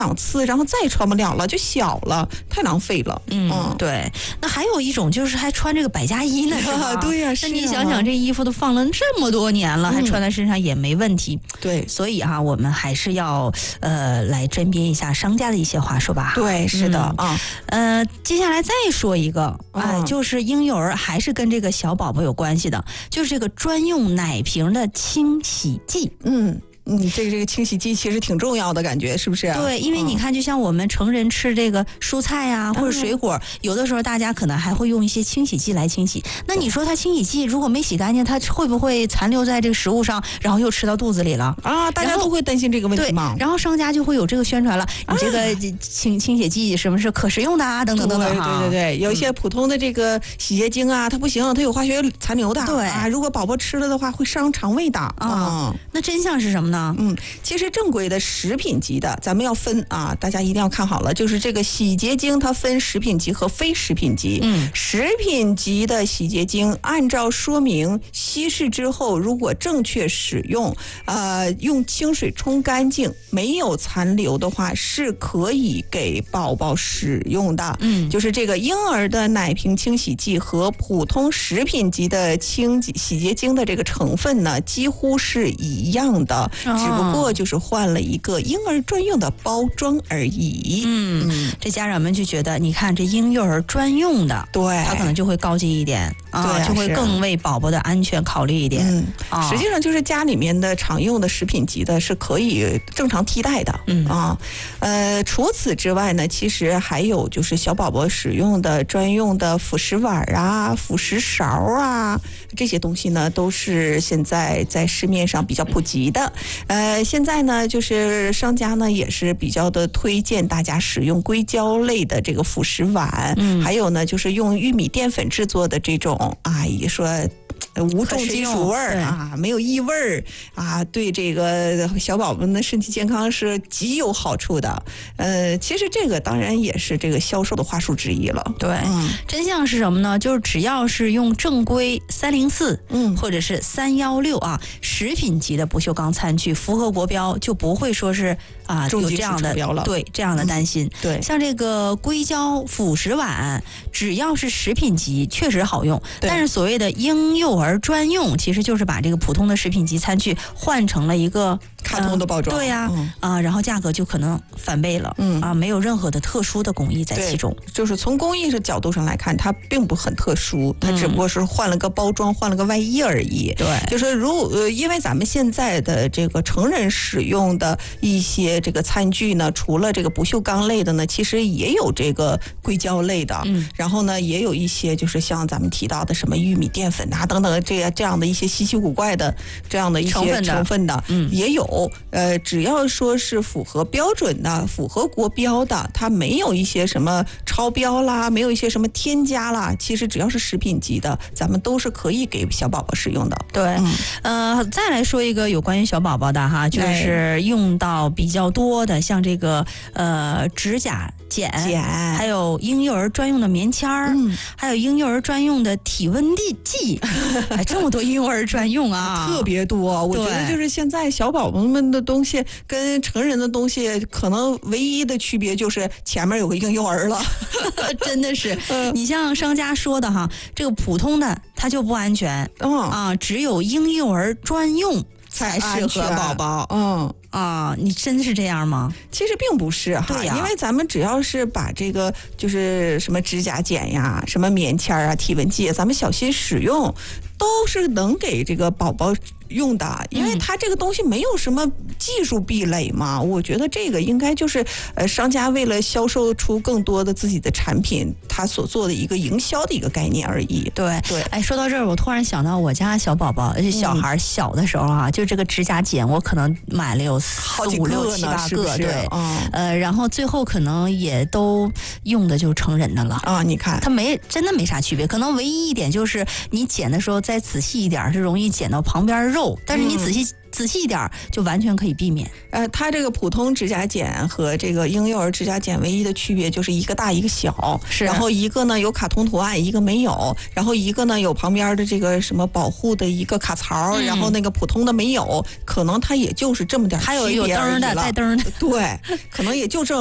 两次，然后再也穿不了了，就小了，太浪费了。 对。那还有一种就是还穿这个百家衣呢，是吧？ 对呀， 那你想想，这衣服都放了这么多年了，还穿在身上也没问题。 对， 所以我们还是要来甄别一下商家的一些话术吧。 对，是的接下来再说一个，就是婴幼儿还是跟这个小宝宝有关系的，就是这个专用奶瓶的清洗剂。 这个清洗剂其实挺重要的，感觉是不是？ 对，因为你看，就像我们成人吃这个蔬菜呀，或者水果，有的时候大家可能还会用一些清洗剂来清洗。那你说它清洗剂如果没洗干净，它会不会残留在这个食物上，然后又吃到肚子里了？ 大家都会担心这个问题吗？ 对，然后商家就会有这个宣传了，你这个清洗剂什么是可食用的啊，等等等等。 对，有一些普通的这个洗洁精啊，它不行，它有化学残留的。 对如果宝宝吃了的话，会伤肠胃的。 那真相是什么呢？ 其实正规的食品级的，咱们要分大家一定要看好了，就是这个洗洁精它分食品级和非食品级。食品级的洗洁精按照说明稀释之后，如果正确使用，用清水冲干净，没有残留的话，是可以给宝宝使用的。就是这个婴儿的奶瓶清洗剂和普通食品级的洗洁精的这个成分呢，几乎是一样的，只不过就是换了一个婴儿专用的包装而已。 这家长们就觉得，你看这婴幼儿专用的， 对， 它可能就会高级一点就会更为宝宝的安全考虑一点。 实际上就是家里面的常用的食品级的是可以正常替代的。除此之外呢，其实还有就是小宝宝使用的专用的辅食碗辅食勺这些东西呢，都是现在在市面上比较普及的。现在呢，就是商家呢也是比较的推荐大家使用硅胶类的这个辅食碗，还有呢就是用玉米淀粉制作的这种也说无重金属味儿没有异味儿对这个小宝宝们的身体健康是极有好处的。其实这个当然也是这个销售的话术之一了。 对，真相是什么呢？就是只要是用正规304或者是316食品级的不锈钢餐具，符合国标，就不会说是有这样的这样的担心。 对， 像这个硅胶辅食碗，只要是食品级确实好用，但是所谓的婴幼儿专用，其实就是把这个普通的食品级餐具换成了一个卡通的包装。 对呀，然后价格就可能翻倍了。没有任何的特殊的工艺在其中。 就是从工艺的角度上来看，它并不很特殊，它只不过是换了个包装，换了个外衣而已。 对， 就是因为咱们现在的这个成人使用的一些这个餐具呢，除了这个不锈钢类的呢，其实也有这个硅胶类的。然后呢，也有一些就是像咱们提到的什么玉米淀粉等等这样的一些稀奇古怪的这样的一些成分的，也有。只要说是符合标准的、符合国标的，它没有一些什么超标啦，没有一些什么添加啦，其实只要是食品级的，咱们都是可以给小宝宝使用的。 对，再来说一个有关于小宝宝的就是用到比较多的，像这个指甲剪，还有婴幼儿专用的棉签儿，还有婴幼儿专用的体温计，这么多婴幼儿专用特别多。我觉得就是现在小宝宝们的东西跟成人的东西可能唯一的区别就是前面有个婴幼儿了。 真的是，你像商家说的这个普通的它就不安全，只有婴幼儿专用才适合宝宝。你真是这样吗？ 其实并不是因为咱们只要是把这个就是什么指甲剪呀、什么棉签体温计，咱们小心使用，都是能给这个宝宝用的，因为它这个东西没有什么技术壁垒嘛。我觉得这个应该就是商家为了销售出更多的自己的产品，他所做的一个营销的一个概念而已。 对，说到这儿，我突然想到我家小宝宝，而且小孩小的时候就这个指甲剪，我可能买了有好几 4、5、6、7、8个，对，然后最后可能也都用的就是成人的了你看， 它真的没啥区别，可能唯一一点就是你剪的时候再仔细一点，是容易剪到旁边肉，但是你仔细仔细一点就完全可以避免。 它这个普通指甲剪和这个婴幼儿指甲剪唯一的区别就是一个大一个小，然后一个呢有卡通图案，一个没有，然后一个呢有旁边的这个什么保护的一个卡槽，然后那个普通的没有，可能它也就是这么点区别而已了。 还有灯的带灯的， 对，可能也就这